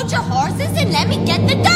hold your horses and let me get the